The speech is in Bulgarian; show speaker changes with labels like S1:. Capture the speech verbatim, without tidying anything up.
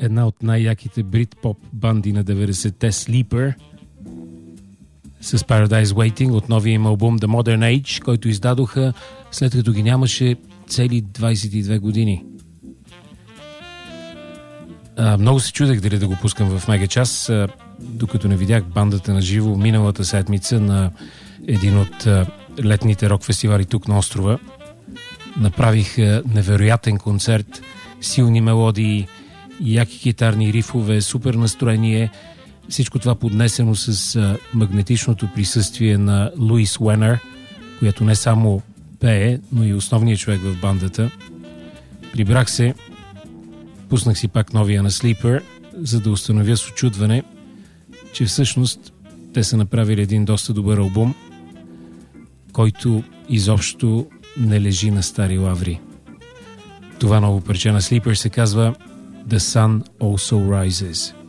S1: една от най-яките брит-поп банди на деветдесетте, Sleeper, с Paradise Waiting от новия им албум The Modern Age, който издадоха след като ги нямаше цели двайсет и две години. А, много се чудех дали да го пускам в Мега Час, а, докато не видях бандата на живо миналата седмица на един от а, летните рок-фестивали тук на острова. Направих а, невероятен концерт, силни мелодии, яки китарни рифове, супер настроение. Всичко това поднесено с а, магнетичното присъствие на Луис Уенър, която не само пее, но и основният човек в бандата. Прибрах се, пуснах си пак новия на Sleeper, за да установя с очудване, че всъщност те са направили един доста добър албум, който изобщо не лежи на стари лаври. Това ново парче на Sleeper се казва The Sun Also Rises.